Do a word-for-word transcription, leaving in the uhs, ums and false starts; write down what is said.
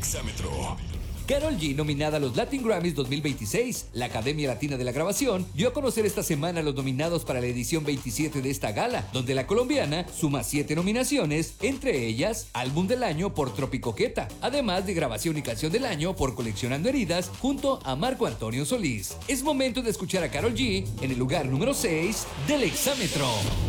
Exámetro. Karol G, nominada a los Latin Grammys dos mil veintiséis. La Academia Latina de la Grabación dio a conocer esta semana los nominados para la edición veintisiete de esta gala, donde la colombiana suma siete nominaciones, entre ellas Álbum del Año por Tropicoqueta, además de Grabación y Canción del Año por Coleccionando Heridas, junto a Marco Antonio Solís. Es momento de escuchar a Karol G en el lugar número seis del Exámetro.